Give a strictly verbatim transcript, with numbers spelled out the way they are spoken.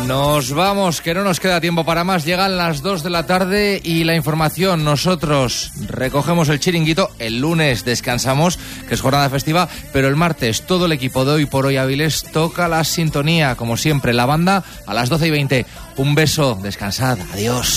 Nos vamos, que no nos queda tiempo para más. Llegan las dos de la tarde y la información. Nosotros recogemos el chiringuito. El lunes descansamos, que es jornada festiva, pero el martes todo el equipo de Hoy por Hoy Avilés toca la sintonía, como siempre, la banda a las doce y veinte. Un beso, descansad, adiós.